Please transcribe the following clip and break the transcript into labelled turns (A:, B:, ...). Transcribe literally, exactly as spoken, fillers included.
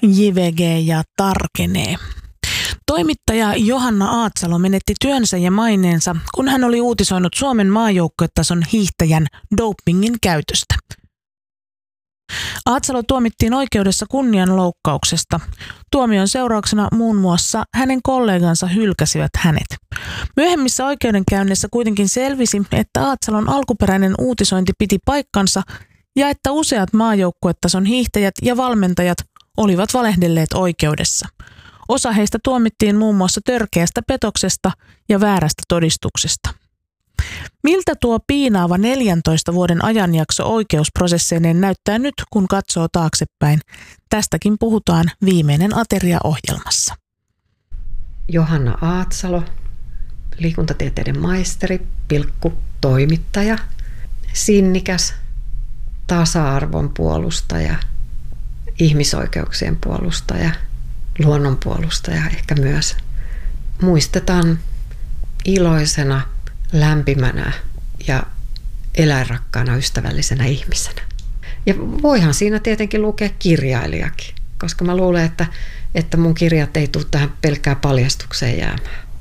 A: J V G ja tarkenee. Toimittaja Johanna Aatsalo menetti työnsä ja maineensa, kun hän oli uutisoinut Suomen maajoukkuetason hiihtäjän dopingin käytöstä. Aatsalo tuomittiin oikeudessa kunnianloukkauksesta. Tuomion seurauksena muun muassa hänen kollegansa hylkäsivät hänet. Myöhemmissä oikeudenkäynneissä kuitenkin selvisi, että Aatsalon alkuperäinen uutisointi piti paikkansa ja että useat maajoukkuetason hiihtäjät ja valmentajat olivat valehdelleet oikeudessa. Osa heistä tuomittiin muun muassa törkeästä petoksesta ja väärästä todistuksesta. Miltä tuo piinaava neljäntoista vuoden ajanjakso oikeusprosesseineen näyttää nyt, kun katsoo taaksepäin? Tästäkin puhutaan Viimeinen ateria-ohjelmassa.
B: Johanna Aatsalo, liikuntatieteiden maisteri, pilkku, toimittaja, sinnikäs, tasa-arvon puolustaja, ihmisoikeuksien puolustaja, luonnonpuolustaja ehkä myös. Muistetaan iloisena, lämpimänä ja eläinrakkaana, ystävällisenä ihmisenä. Ja voihan siinä tietenkin lukea kirjailijakin, koska mä luulen, että, että mun kirjat ei tule tähän pelkkään paljastukseen jäämään.